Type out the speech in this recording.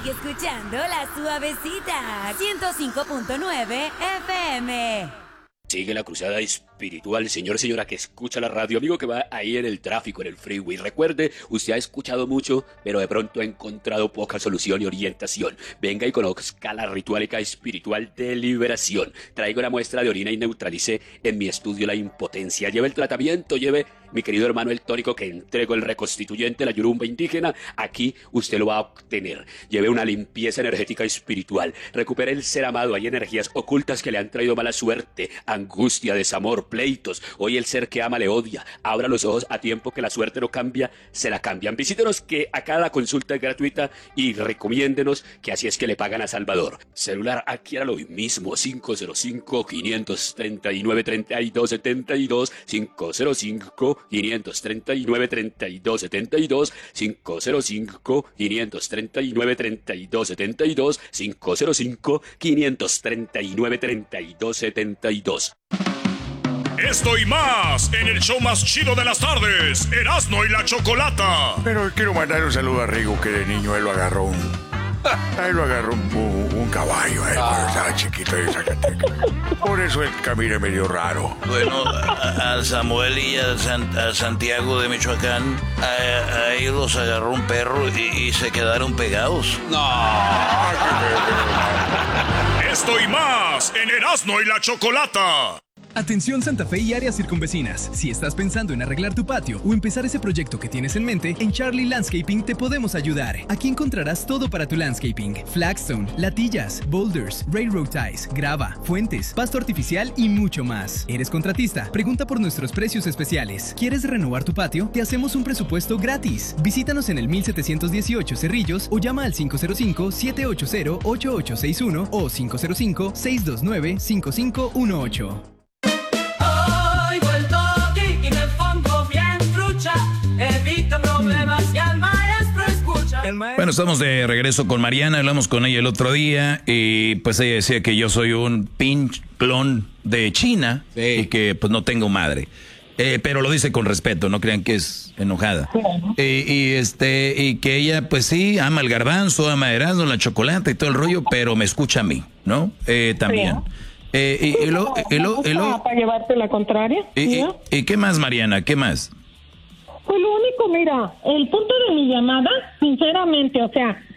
escuchando La Suavecita, 105.9 FM. Sigue la cruzada espiritual, señora que escucha la radio, amigo que va ahí en el tráfico, en el freeway. Recuerde, usted ha escuchado mucho, pero de pronto ha encontrado poca solución y orientación. Venga y conozca la ritualica espiritual de liberación. Traigo una muestra de orina y neutralice en mi estudio la impotencia. Lleve el tratamiento, lleve mi querido hermano el tónico que entrego el reconstituyente, la yurumba indígena. Aquí usted lo va a obtener. Lleve una limpieza energética espiritual. Recupere el ser amado. Hay energías ocultas que le han traído mala suerte, angustia, desamor, pleitos. Hoy el ser que ama le odia. Abra los ojos a tiempo que la suerte no cambia, se la cambian. Visítenos que a cada consulta es gratuita y recomiéndenos que así es que le pagan a Salvador. Celular, aquí era lo mismo, 505-539-3272, 505-539-3272, 505-539-3272, 505-539-3272. Esto y más en el show más chido de las tardes, Erasmo y la Chocolata. Pero quiero mandar un saludo a Rigo, que de niño él lo agarró un caballo cuando estaba chiquito de Zacatecas. Por eso él camina medio raro. Bueno, a Samuel y a Santiago de Michoacán, a ellos los agarró un perro y se quedaron pegados. Esto y más en Erasmo y la Chocolata. Atención Santa Fe y áreas circunvecinas. Si estás pensando en arreglar tu patio o empezar ese proyecto que tienes en mente, en Charlie Landscaping te podemos ayudar. Aquí encontrarás todo para tu landscaping: flagstone, latillas, boulders, railroad ties, grava, fuentes, pasto artificial y mucho más. ¿Eres contratista? Pregunta por nuestros precios especiales. ¿Quieres renovar tu patio? Te hacemos un presupuesto gratis. Visítanos en el 1718 Cerrillos o llama al 505-780-8861 o 505-629-5518. Bueno, estamos de regreso con Mariana, hablamos con ella el otro día y pues ella decía que yo soy un pinche clon de China, sí, y que pues no tengo madre. Pero lo dice con respeto, no crean que es enojada. Y que ella pues sí, ama el garbanzo, ama a Erasmo, la chocolate y todo el rollo, pero me escucha a mí, ¿no? También. Para llevarte la contraria. ¿Y qué más, Mariana? ¿Qué más? Pues lo único, mira, el punto de mi llamada, sinceramente, o sea,